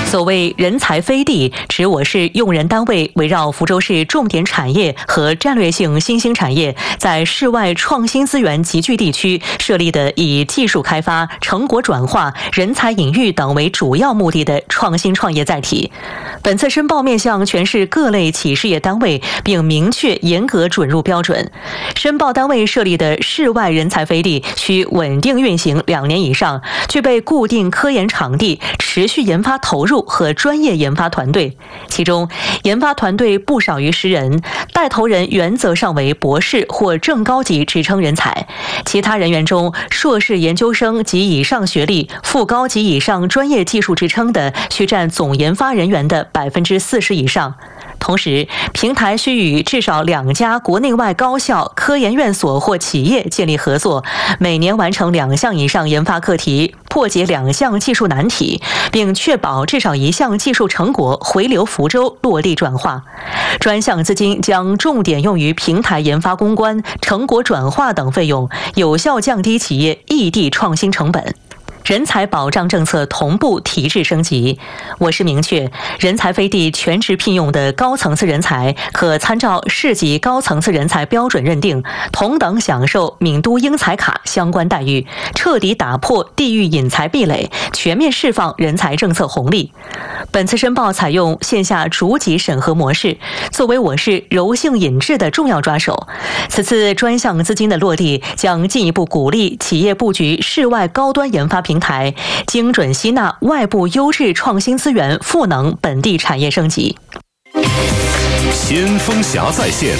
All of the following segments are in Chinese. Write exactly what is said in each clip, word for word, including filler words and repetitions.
所谓人才飞地，指我市用人单位围绕福州市重点产业和战略性新兴产业，在市外创新资源集聚地区设立的以技术开发、成果转化、人才引育等为主要目的的创新创业载体。本次申报面向全市各类企事业单位，并明确严格准入标准。申报单位设立的市外人才飞地需稳定运行两年以上，具备固定科研场地、持续研发投入和专业研发团队，其中研发团队不少于十人，带头人原则上为博士或正高级职称人才，其他人员中硕士研究生及以上学历、副高级以上专业技术职称的，需占总研发人员的百分之四十以上。同时，平台需与至少两家国内外高校、科研院所或企业建立合作，每年完成两项以上研发课题，破解两项技术难题，并确保至少一项技术成果回流福州落地转化。专项资金将重点用于平台研发攻关、成果转化等费用，有效降低企业异地创新成本。人才保障政策同步提质升级，我市明确，人才飞地全职聘用的高层次人才，可参照市级高层次人才标准认定，同等享受闽都英才卡相关待遇，彻底打破地域引才壁垒，全面释放人才政策红利。本次申报采用线下逐级审核模式，作为我市柔性引质的重要抓手。此次专项资金的落地，将进一步鼓励企业布局市外高端研发平台，精准吸纳外部优质创新资源，赋能本地产业升级。 先锋侠在线。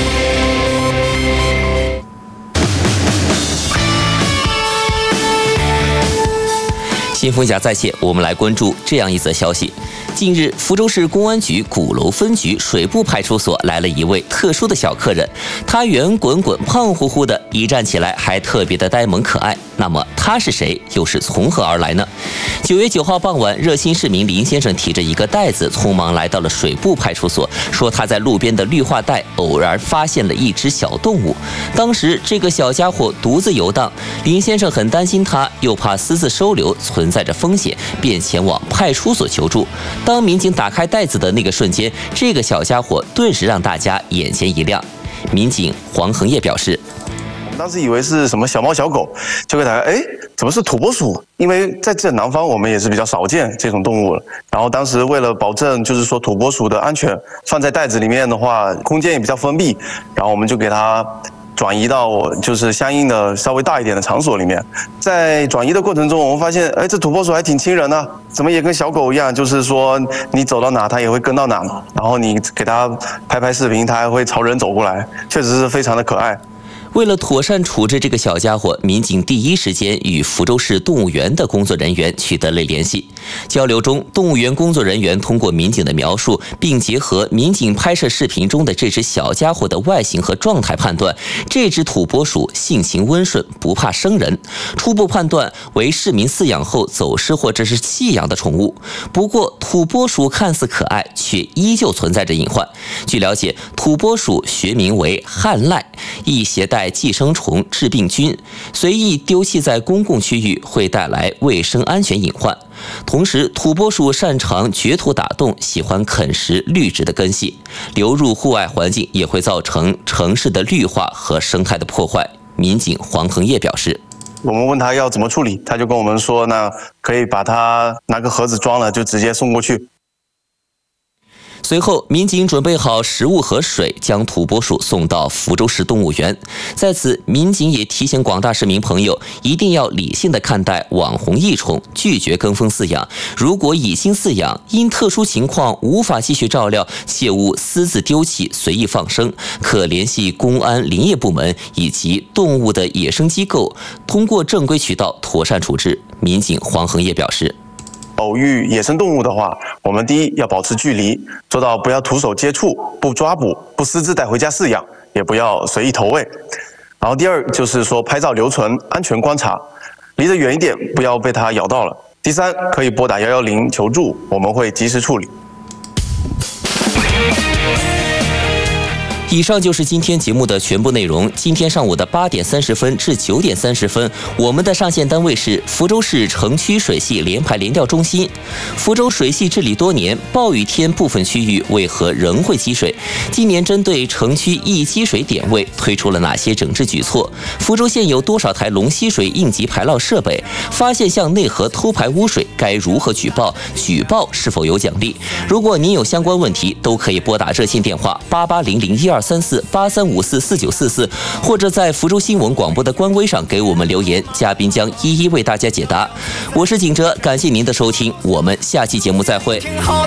先锋侠在线，我们来关注这样一则消息。近日，福州市公安局鼓楼分局水部派出所来了一位特殊的小客人，他圆滚滚、胖乎乎的，一站起来还特别的呆萌可爱。那么他是谁，又是从何而来呢？九月九号傍晚，热心市民林先生提着一个袋子，匆忙来到了水部派出所，说他在路边的绿化带偶然发现了一只小动物。当时这个小家伙独自游荡，林先生很担心他，又怕私自收留存在着风险，便前往派出所求助。当民警打开袋子的那个瞬间，这个小家伙顿时让大家眼前一亮。民警黄恒业表示， 我们当时以为是什么小猫小狗，就给打开，哎，怎么是土拨鼠？因为在这南方我们也是比较少见这种动物了。然后当时为了保证就是说土拨鼠的安全，放在袋子里面的话，空间也比较封闭，然后我们就给它转移到就是相应的稍微大一点的场所里面。在转移的过程中，我们发现，哎，这土拨鼠还挺亲人呢、啊，怎么也跟小狗一样，就是说你走到哪它也会跟到哪，然后你给它拍拍视频，它还会朝人走过来，确实是非常的可爱。 为了妥善处置这个小家伙，民警第一时间与福州市动物园的工作人员取得了联系。交流中，动物园工作人员通过民警的描述，并结合民警拍摄视频中的这只小家伙的外形和状态判断，这只土拨鼠性情温顺，不怕生人，初步判断为市民饲养后走失或者是弃养的宠物。不过，土拨鼠看似可爱，却依旧存在着隐患。据了解，土拨鼠学名为旱癞，易携带寄生虫、致病菌，随意丢弃在公共区域会带来卫生安全隐患。同时，土拨鼠擅长掘土打洞，喜欢啃食绿植的根系，流入户外环境也会造成城市的绿化和生态的破坏。民警黄恒业表示， 我们问他要怎么处理，他就跟我们说，那可以把它拿个盒子装了，就直接送过去。 随后，民警准备好食物和水，将土拨鼠送到福州市动物园。在此，民警也提醒广大市民朋友，一定要理性的看待网红异宠，拒绝跟风饲养。如果已经饲养，因特殊情况无法继续照料，切勿私自丢弃、随意放生，可联系公安、林业部门以及动物的野生机构，通过正规渠道妥善处置。民警黄恒业表示， 偶遇野生动物的话，我们第一要保持距离，做到不要徒手接触、不抓捕、不私自带回家饲养，也不要随意投喂。然后第二就是说拍照留存、安全观察，离得远一点，不要被它咬到了。第三，可以拨打一一零求助，我们会及时处理。 以上就是今天节目的全部内容。今天上午的八点三十分至九点三十分，我们的上线单位是福州市城区水系联排联调中心。福州水系治理多年，暴雨天部分区域为何仍会积水？今年针对城区易积水点位推出了哪些整治举措？福州现有多少台龙吸水应急排涝设备？发现向内河偷排污水该如何举报？举报是否有奖励？如果您有相关问题，都可以拨打热线电话八八零零一二三四八三五四四九四四，或者在福州新闻广播的官微上给我们留言，嘉宾将一一为大家解答。我是景哲，感谢您的收听，我们下期节目再会。